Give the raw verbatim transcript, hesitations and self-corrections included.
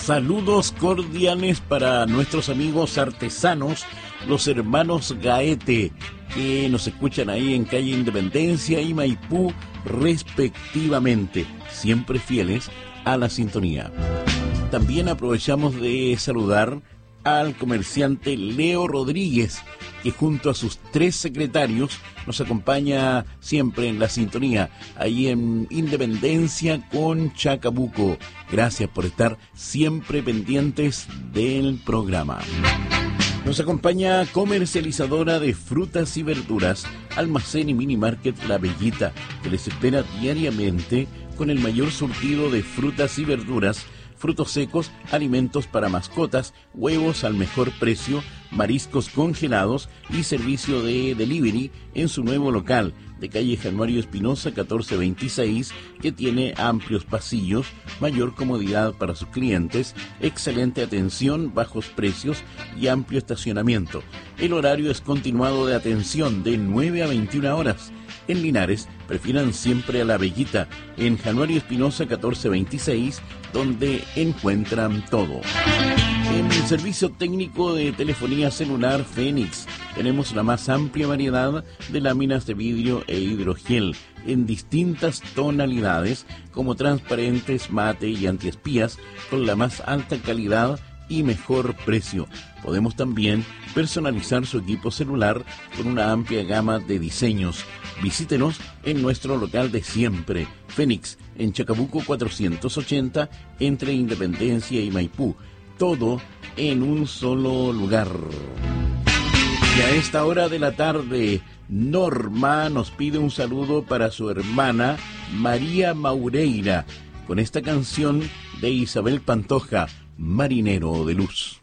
Saludos cordiales para nuestros amigos artesanos, los hermanos Gaete, que nos escuchan ahí en calle Independencia y Maipú respectivamente, siempre fieles a la sintonía. También aprovechamos de saludar al comerciante Leo Rodríguez, que junto a sus tres secretarios nos acompaña siempre en la sintonía, ahí en Independencia con Chacabuco. Gracias por estar siempre pendientes del programa. Nos acompaña comercializadora de frutas y verduras, Almacén y Mini Market La Bellita, que les espera diariamente con el mayor surtido de frutas y verduras, frutos secos, alimentos para mascotas, huevos al mejor precio, mariscos congelados y servicio de delivery en su nuevo local de calle Januario Espinosa catorce veintiséis, que tiene amplios pasillos, mayor comodidad para sus clientes, excelente atención, bajos precios y amplio estacionamiento. El horario es continuado de atención de nueve a veintiuna horas. En Linares, prefieran siempre a La Bellita, en Januario Espinosa catorce veintiséis, donde encuentran todo. En el servicio técnico de telefonía celular Fénix, tenemos la más amplia variedad de láminas de vidrio e hidrogel en distintas tonalidades, como transparentes, mate y antiespías, con la más alta calidad y mejor precio. Podemos también personalizar su equipo celular con una amplia gama de diseños. Visítenos en nuestro local de siempre, Fénix, en Chacabuco cuatrocientos ochenta, entre Independencia y Maipú. Todo en un solo lugar. Y a esta hora de la tarde, Norma nos pide un saludo para su hermana María Maureira, con esta canción de Isabel Pantoja, Marinero de Luz.